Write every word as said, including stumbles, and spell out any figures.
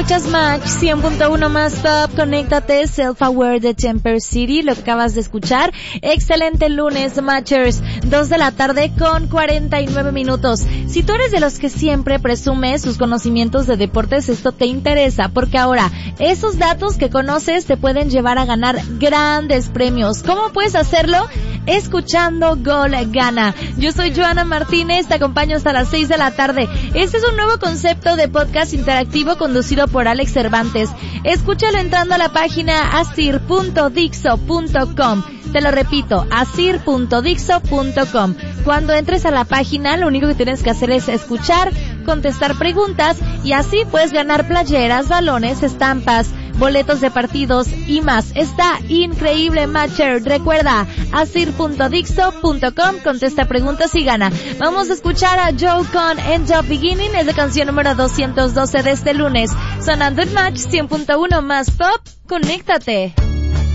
Escuchas Match cien punto uno más top, conéctate, Self-Aware de Temper City, lo que acabas de escuchar. Excelente lunes, Matchers, dos de la tarde con cuarenta y nueve minutos. Si tú eres de los que siempre presume sus conocimientos de deportes, esto te interesa, porque ahora esos datos que conoces te pueden llevar a ganar grandes premios. ¿Cómo puedes hacerlo? Escuchando Gol Gana. Yo soy Joana Martínez, te acompaño hasta las seis de la tarde. Este es un nuevo concepto de podcast interactivo conducido por Alex Cervantes. Escúchalo entrando a la página asir punto dixo punto com. Te lo repito, asir punto dixo punto com. Cuando entres a la página, lo único que tienes que hacer es escuchar, contestar preguntas y así puedes ganar playeras, balones, estampas, boletos de partidos y más. Está increíble, Matcher. Recuerda, asir punto dixo punto com, contesta preguntas y gana. Vamos a escuchar a Joe con End of Beginning, es la canción número doscientos doce de este lunes. Sonando en Match cien punto uno más pop, conéctate.